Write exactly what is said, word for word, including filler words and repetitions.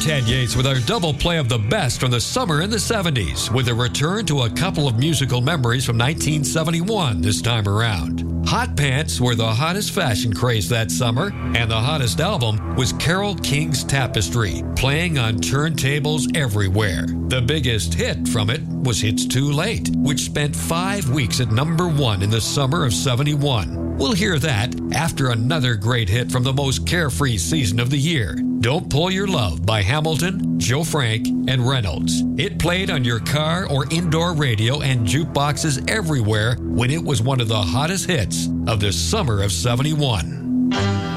Ted Yates with our double play of the best from the summer in the seventies, with a return to a couple of musical memories from nineteen seventy-one this time around. Hot pants were the hottest fashion craze that summer, and the hottest album was Carole King's Tapestry, playing on turntables everywhere. The biggest hit from it was It's Too Late, which spent five weeks at number one in the summer of seventy-one. We'll hear that after another great hit from the most carefree season of the year, Don't Pull Your Love by Hamilton, Joe Frank, and Reynolds. It played on your car or indoor radio and jukeboxes everywhere when it was one of the hottest hits of the summer of seventy-one.